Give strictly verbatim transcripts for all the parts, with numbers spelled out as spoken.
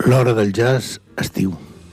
L'hora del jazz estiu.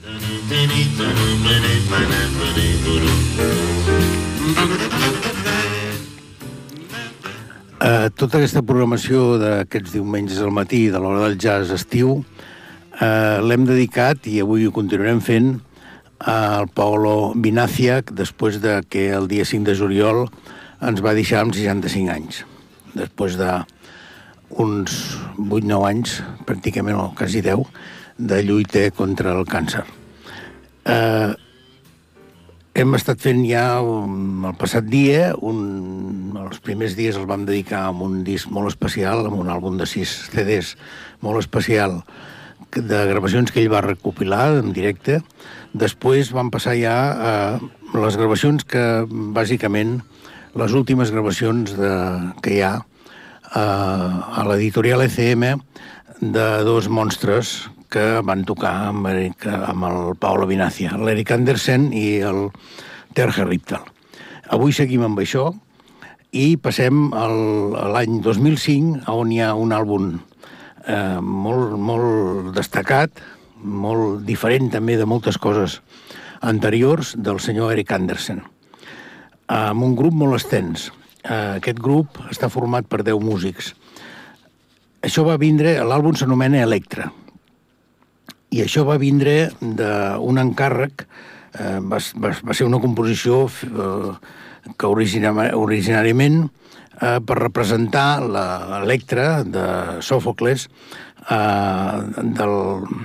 Eh, tota aquesta programació d'aquests diumenges al matí de l'hora del jazz estiu eh, l'hem dedicat, i avui ho continuarem fent, al Paolo Vinaccia, després de que el dia cinc de juliol ens va deixar amb seixanta-cinc anys, després de uns vuit nou anys, pràcticament, o quasi deu, de lluita contra el càncer. Eh, hem estat fent ja un, el passat dia, un, els primers dies els vam dedicar a un disc molt especial, amb un àlbum de sis C Ds molt especial, de gravacions que ell va recopilar en directe. Després vam passar ja a les gravacions que, bàsicament, les últimes gravacions de, que hi ha a, a l'editorial E C M de dos monstres que van tocar amb, Eric, amb el Paolo Vinaccia, l'Eric Andersen i el Terje Riptal. Avui seguim amb això i passem al, a l'any dos mil cinc, on hi ha un àlbum eh, molt, molt destacat, molt diferent també de moltes coses anteriors, del senyor Eric Andersen, amb un grup molt extens. Eh, aquest grup està format per deu músics. Això va vindre, l'àlbum s'anomena Electra, i això va vindre d'un encàrrec, eh, va, va, va ser una composició eh, que origina, originàriament eh, per representar l'Electra de Sòfocles, eh, del,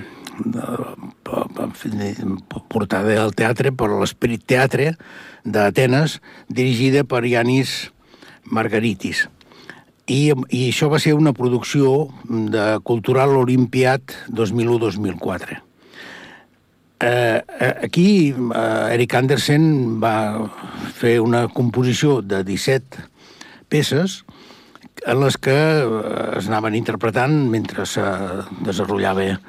de, portada al teatre per l'Esprit Teatre d'Atenes, dirigida per Yanis Margaritis. I, I això va ser una producció de Cultural Olympiad dos mil u dos mil quatre. Eh, aquí eh, Eric Andersen va fer una composició de disset peces en les que es anaven interpretant mentre se desenvolupava eh,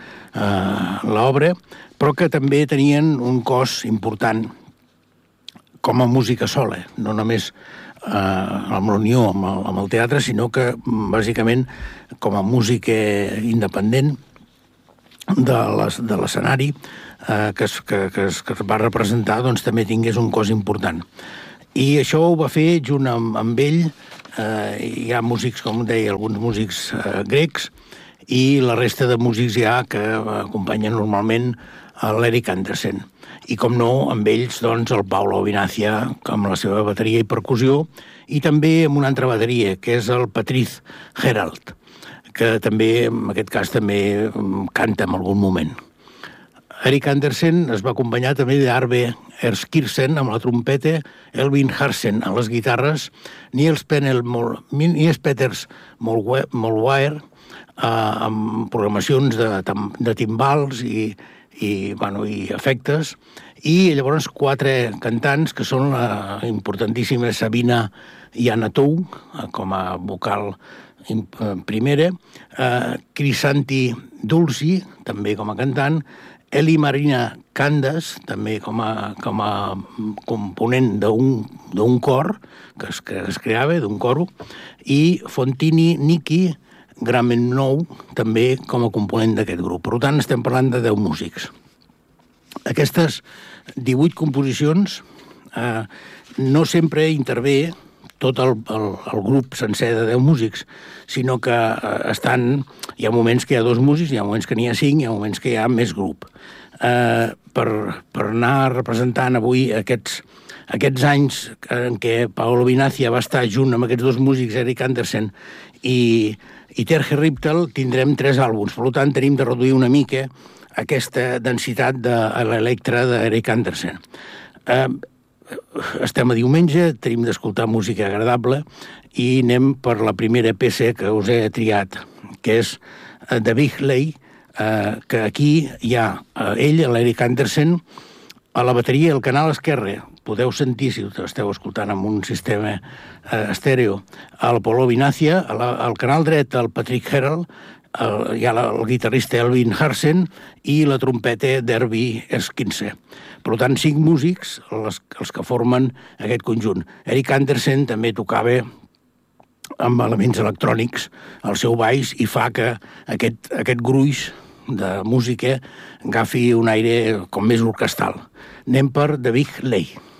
l'obra, però que també tenien un cos important com a música sola, no només eh, amb l'unió amb, el, amb el teatre, sinó que bàsicament com a música independent de l'escenari eh, que, es, que, que, es, que es va representar, doncs també tingués un cos important. I això ho va fer junt amb, amb ell, eh, hi ha músics, com deia, alguns músics eh, grecs, i la resta de músics ja que acompanyen normalment l'Eric Andersen. I, com no, amb ells, doncs, el Paolo Vinaccia, amb la seva bateria i percussió, i també amb una altra bateria, que és el Patrice Gerald, que també, en aquest cas, també canta en algun moment. Eric Andersen es va acompanyar també d'Arve Erskirsen amb la trompeta, Elvin Harsen a les guitarres, Niels Penel, Niels Peters Molwire, eh, amb programacions de, de timbals i i, bueno, i efectes, i llavors quatre cantants que són la importantíssima Sabina Iannatou, com a vocal primera, eh, Crisanti Dulci, també com a cantant, Eli Marina Candas, també com a, com a component d'un cor, que es, que es creava, d'un coro, i Fontini Niki Gramennou, també com a component d'aquest grup. Per tant, estem parlant de deu músics. Aquestes divuit composicions eh, no sempre intervé tot el, el, el grup sencer de deu músics, sinó que eh, estan... Hi ha moments que hi ha dos músics, hi ha moments que n'hi ha cinc, hi ha moments que hi ha més grup. Eh, per, per anar representant avui aquests, aquests anys en què Paolo Vinaccia va estar junt amb aquests dos músics, Eric Andersen i i Terje Riptal, tindrem tres àlbums. Per tant, tenim de reduir una mica aquesta densitat de l'Electra d'Eric Andersen. Eh, estem a diumenge, tenim d'escoltar música agradable i anem per la primera peça que us he triat, que és The Big Lay, eh, que aquí hi ha ell, l'Eric Andersen, a la bateria i al canal esquerre. Podeu sentir, si esteu escoltant amb un sistema eh, estèreo, el Paolo Vinaccia, al canal dret el Patrick Gerald, el, hi ha el guitarrista Elvin Harsen i la trompeta d'Herbie Eskinse. Per tant, cinc músics, els, els que formen aquest conjunt. Eric Andersen també tocava amb elements electrònics al seu baix i fa que aquest, aquest gruix de música agafi un aire com més orquestral. Anem per The Big Lay.